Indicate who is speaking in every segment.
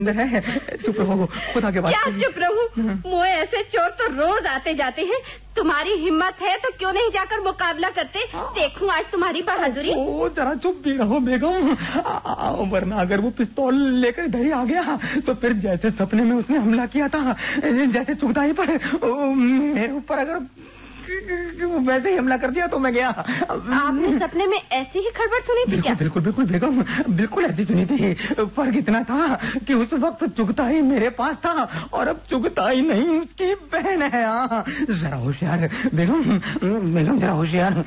Speaker 1: है। चुप रहो, खुदा के बाद।
Speaker 2: क्या चुप रहूं? मोए ऐसे चोर तो रोज आते जाते हैं। तुम्हारी हिम्मत है तो क्यों नहीं जाकर मुकाबला करते? देखूं आज तुम्हारी बहादुरी।
Speaker 1: ओ जरा चुप भी रहो बेगम, वरना अगर वो पिस्तौल लेकर इधर ही आ गया तो फिर जैसे सपने में उसने हमला किया था, जैसे चुगताई पर मेरे ऊपर अगर वैसे ही हमला कर दिया तो मैं गया।
Speaker 2: आपने सपने में ऐसी ही खड़बड़ सुनी थी क्या?
Speaker 1: बिल्कुल बिल्कुल बेगम, बिल्कुल ऐसी सुनी थी। फर्क इतना था कि उस वक्त चुगताई मेरे पास था और अब चुगताई नहीं उसकी बहन है। जरा होशियार बेगम, बेगम जरा होशियार।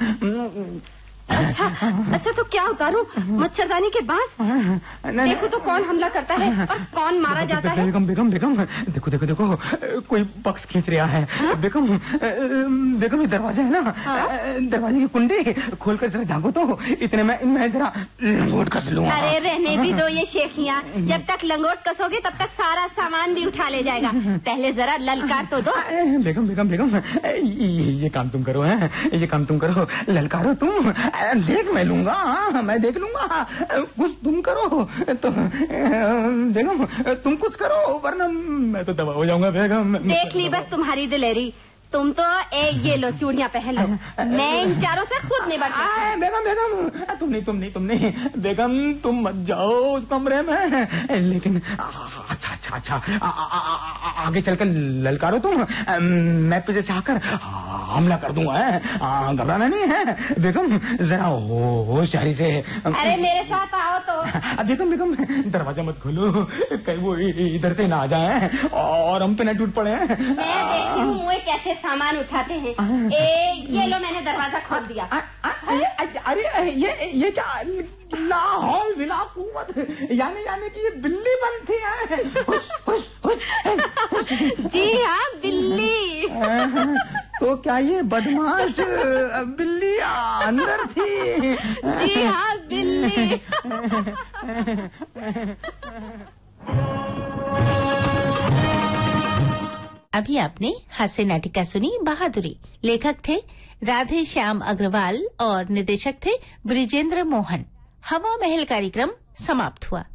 Speaker 2: अच्छा तो क्या उतारूं? मच्छरदानी के बांस? देखो तो कौन हमला करता है और कौन मारा जाता है।
Speaker 1: बेगम बेगम बेगम देखो देखो देखो, कोई बक्स खींच रहा है। बेगम बेगम ये दरवाजा है ना, दरवाजे की कुंडी खोलकर जरा झांको तो, इतने में इनमें जरा लंगोट कस लूंगा।
Speaker 2: अरे रहने भी दो ये शेखियाँ, जब तक लंगोट कसोगे तब तक सारा सामान भी उठा ले जाएगा। पहले जरा ललकार तो दो।
Speaker 1: बेगम बेगम बेगम ये काम तुम करो, है ये काम तुम करो, ललकारो तुम, देख मैं लूंगा, मैं देख लूंगा। कुछ तुम करो तो बेगम, तुम कुछ करो वरना मैं तो दबा हो जाऊंगा बेगम।
Speaker 2: देख ली बस तुम्हारी दिलेरी। तुम तो ये लो चूड़ियां पहन लो, मैं इन चारों से खुद निबट।
Speaker 1: बेगम बेगम तुम नहीं बेगम, तुम मत जाओ उस कमरे में। लेकिन अच्छा आगे चलकर ललकारो तुम, मैं पीछे से आकर हमला कर दूंगा। घबराना नहीं है बेगम, जरा होशियारी से।
Speaker 2: अरे मेरे साथ आओ तो।
Speaker 1: बेगम बेगम दरवाजा मत खोलो, कहीं वो इधर से ना आ जाए और हम पे न टूट पड़े।
Speaker 2: मैं देखती हूँ मुझे कैसे सामान उठाते हैं। ये लो मैंने दरवाजा खोल दिया।
Speaker 1: अरे ये क्या लाहौल विला कुव्वत, यानी कि ये बिल्ली बनती है।
Speaker 2: जी हाँ बिल्ली।
Speaker 1: तो क्या ये बदमाश बिल्ली अंदर थी?
Speaker 2: जी हाँ बिल्ली।
Speaker 3: अभी आपने हास्य नाटिका सुनी बहादुरी। लेखक थे राधे श्याम अग्रवाल और निर्देशक थे ब्रिजेंद्र मोहन। हवा महल कार्यक्रम समाप्त हुआ।